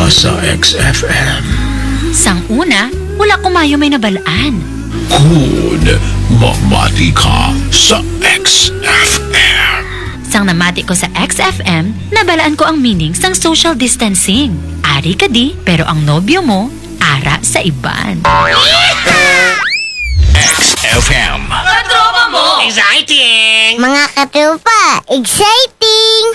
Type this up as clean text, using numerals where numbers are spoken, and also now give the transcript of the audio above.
ka sa XFM. Sang una, wala kumayo may nabalaan. Kun mamati ka sa XFM. Sang namati ko sa XFM, nabalaan ko ang meaning sang social distancing. Ari ka di, pero ang nobyo mo, ara sa iban. XFM. Katropa mo! Exciting! Mga katropa, exciting!